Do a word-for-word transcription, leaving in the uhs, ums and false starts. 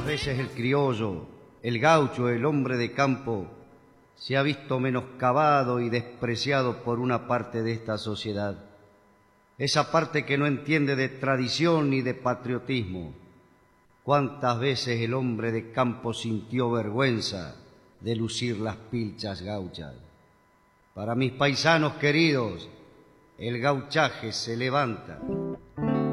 veces el criollo, el gaucho, el hombre de campo, se ha visto menoscabado y despreciado por una parte de esta sociedad, esa parte que no entiende de tradición ni de patriotismo. ¿Cuántas veces el hombre de campo sintió vergüenza de lucir las pilchas gauchas? Para mis paisanos queridos, el gauchaje se levanta.